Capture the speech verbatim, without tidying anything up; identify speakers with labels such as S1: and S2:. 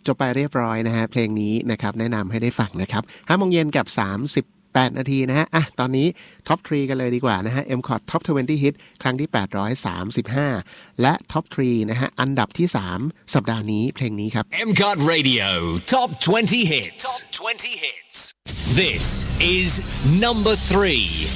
S1: จบไปเรียบร้อยนะฮะเพลงนี้นะครับแนะนำให้ได้ฟังนะครับห้าโมงเย็นกับสามสิบแปดนาทีนะฮะอ่ะตอนนี้ท็อปทรีกันเลยดีกว่านะฮะ เอ็ม คอท Top ยี่สิบ Hit ครั้งที่แปดร้อยสามสิบห้าและท็อปทรีนะฮะอันดับที่สามสัปดาห์นี้เพลงนี้ครับ
S2: เอ็ม คอท Radio Top ยี่สิบ Hits Top ยี่สิบ Hits This is number three